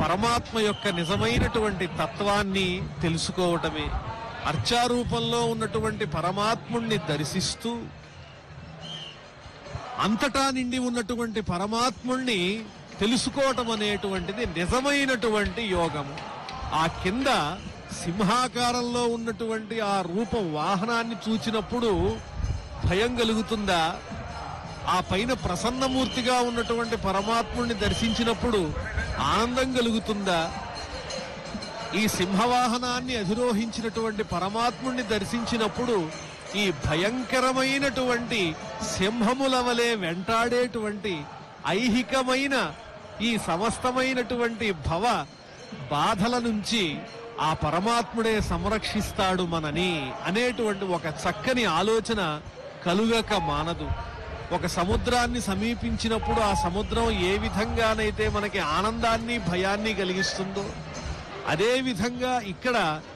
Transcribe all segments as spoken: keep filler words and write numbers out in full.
పరమాత్మ యొక్క నిజమైనటువంటి తత్వాన్ని తెలుసుకోవటమే. అర్చారూపంలో ఉన్నటువంటి పరమాత్ముణ్ణి దర్శిస్తూ అంతటా నిండి ఉన్నటువంటి పరమాత్ముణ్ణి తెలుసుకోవటం అనేటువంటిది నిజమైనటువంటి యోగము. ఆ కింద సింహాకారంలో ఉన్నటువంటి ఆ రూపం వాహనాన్ని చూచినప్పుడు భయం కలుగుతుందా? ఆ పైన ప్రసన్నమూర్తిగా ఉన్నటువంటి పరమాత్ముడిని దర్శించినప్పుడు ఆనందం కలుగుతుందా? ఈ సింహవాహనాన్ని అధిరోహించినటువంటి పరమాత్ముడిని దర్శించినప్పుడు ఈ భయంకరమైనటువంటి సింహముల వలె వెంటాడేటువంటి ఐహికమైన ఈ సమస్తమైనటువంటి భవ బాధల నుంచి ఆ పరమాత్ముడే సంరక్షిస్తాడు మనని అనేటువంటి ఒక చక్కని ఆలోచన కలుగక మానదు. ఒక సముద్రాన్ని సమీపించినప్పుడు ఆ సముద్రం ఏ విధంగానైతే మనకి ఆనందాన్ని భయాన్ని కలిగిస్తుందో అదే విధంగా ఇక్కడ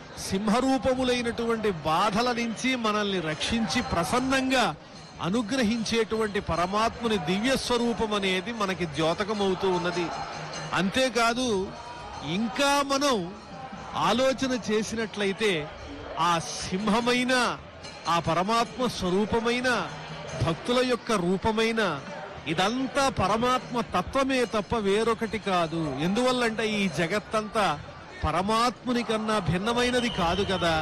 సింహరూపములైనటువంటి బాధల నుంచి మనల్ని రక్షించి ప్రసన్నంగా అనుగ్రహించేటువంటి పరమాత్ముని దివ్య స్వరూపం అనేది మనకి ద్యోతకమవుతూ ఉన్నది. అంతేకాదు ఇంకా మనం ఆలోచన చేసినట్లయితే ఆ సింహమైన ఆ పరమాత్మ స్వరూపమైన భక్తుల యొక్క రూపమైన ఇదంతా పరమాత్మ తత్వమే తప్ప వేరొకటి కాదు. ఎందువల్లంటే ఈ జగత్తంతా పరమాత్ముని కన్నా భిన్నమైనది కాదు కదా.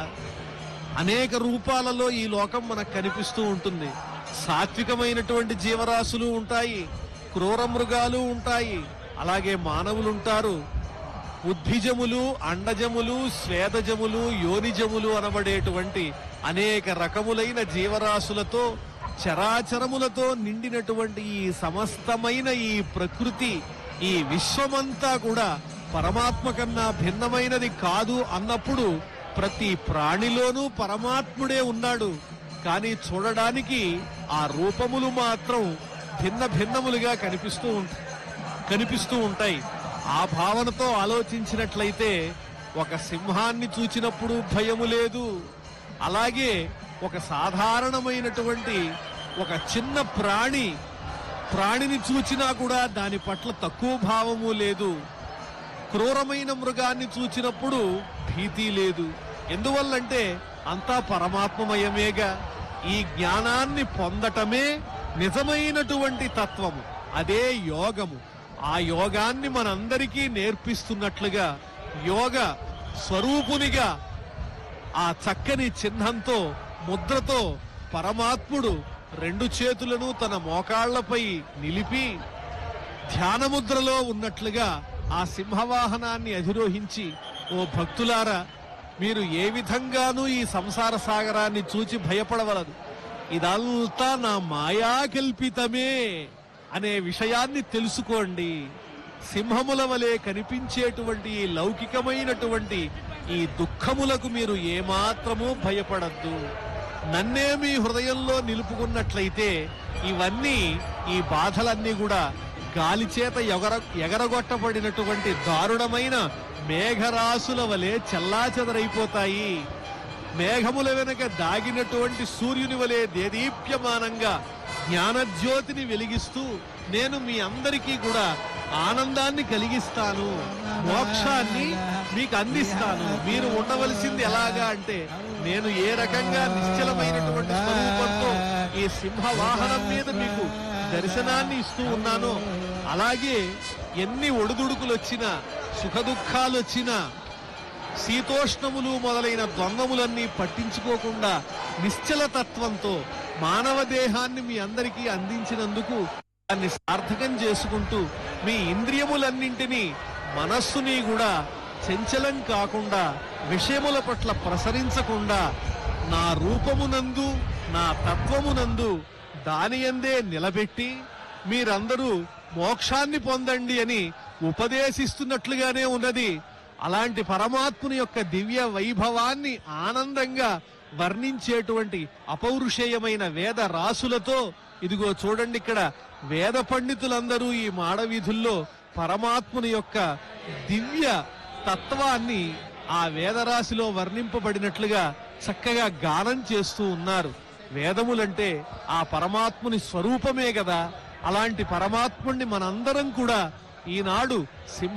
అనేక రూపాలలో ఈ లోకం మనకు కనిపిస్తూ ఉంటుంది. సాత్వికమైనటువంటి జీవరాశులు ఉంటాయి, క్రూర మృగాలు ఉంటాయి, అలాగే మానవులు ఉంటారు. ఉద్భిజములు, అండజములు, స్వేదజములు, యోనిజములు అనబడేటువంటి అనేక రకములైన జీవరాశులతో చరాచరములతో నిండినటువంటి ఈ సమస్తమైన ఈ ప్రకృతి ఈ విశ్వమంతా కూడా పరమాత్మ కన్నా భిన్నమైనది కాదు అన్నప్పుడు ప్రతి ప్రాణిలోనూ పరమాత్ముడే ఉన్నాడు. కానీ చూడడానికి ఆ రూపములు మాత్రం భిన్న భిన్నములుగా కనిపిస్తూ ఉంటాయి కనిపిస్తూ ఉంటాయి ఆ భావనతో ఆలోచించినట్లయితే ఒక సింహాన్ని చూచినప్పుడు భయము లేదు. అలాగే ఒక సాధారణమైనటువంటి ఒక చిన్న ప్రాణి ప్రాణిని చూచినా కూడా దాని పట్ల తక్కువ భావము లేదు. క్రూరమైన మృగాన్ని చూచినప్పుడు భీతి లేదు. ఎందువల్లంటే అంతా పరమాత్మమయమేగా. ఈ జ్ఞానాన్ని పొందటమే నిజమైనటువంటి తత్వము, అదే యోగము. ఆ యోగాన్ని మనందరికీ నేర్పిస్తున్నట్లుగా యోగ స్వరూపునిగా ఆ చక్కని చిహ్నంతో ముద్రతో పరమాత్ముడు రెండు చేతులను తన మోకాళ్లపై నిలిపి ధ్యానముద్రలో ఉన్నట్లుగా ఆ సింహవాహనాన్ని అధిరోహించి, ఓ భక్తులారా, మీరు ఏ విధంగానూ ఈ సంసార సాగరాన్ని చూచి భయపడవలదు, ఇదంతా నా మాయా కల్పితమే అనే విషయాన్ని తెలుసుకోండి. సింహముల వలె కనిపించేటువంటి ఈ లౌకికమైనటువంటి ఈ దుఃఖములకు మీరు ఏమాత్రమూ భయపడద్దు. నన్నే మీ హృదయంలో నిలుపుకున్నట్లయితే ఇవన్నీ ఈ బాధలన్నీ కూడా గాలి చేత ఎగర ఎగరగొట్టబడినటువంటి దారుణమైన మేఘరాశుల వలె చెల్లాచెదరైపోతాయి. మేఘముల వెనుక దాగినటువంటి సూర్యుని వలె దేదీప్యమానంగా జ్ఞానజ్యోతిని వెలిగిస్తూ నేను మీ అందరికీ కూడా ఆనందాన్ని కలిగిస్తాను, మోక్షాన్ని మీకు అందిస్తాను. మీరు ఉండవలసింది ఎలాగా అంటే, నేను ఏ రకంగా నిశ్చలమైనటువంటి స్వరూపంతో ఈ సింహ వాహనం మీద మీకు దర్శనాన్ని ఇస్తూ ఉన్నానో అలాగే ఎన్ని ఒడిదుడుకులు వచ్చినా, సుఖ దుఃఖాలు వచ్చినా, శీతోష్ణములు మొదలైన ద్వంద్వములన్నీ పట్టించుకోకుండా నిశ్చల తత్వంతో మానవ దేహాన్ని మీ అందరికీ అందించినందుకు దాన్ని సార్థకం చేసుకుంటూ మీ ఇంద్రియములన్నింటినీ మనస్సుని కూడా చంచలం కాకుండా విషయముల పట్ల ప్రసరించకుండా నా రూపమునందు నా తత్వమునందు దాని యందే నిలబెట్టి మీరందరూ మోక్షాన్ని పొందండి అని ఉపదేశిస్తున్నట్లుగానే ఉన్నది. అలాంటి పరమాత్ముని యొక్క దివ్య వైభవాన్ని ఆనందంగా వర్ణించేటువంటి అపౌరుషేయమైన వేద రాసులతో ఇదిగో చూడండి, ఇక్కడ వేద పండితులందరూ ఈ మాడవీధుల్లో పరమాత్ముని యొక్క దివ్య తత్వాన్ని ఆ వేదరాశిలో వర్ణింపబడినట్లుగా చక్కగా గానం చేస్తూ ఉన్నారు. వేదములంటే ఆ పరమాత్ముని స్వరూపమే కదా. అలాంటి పరమాత్ముణ్ణి మనందరం కూడా ఈనాడు సింహ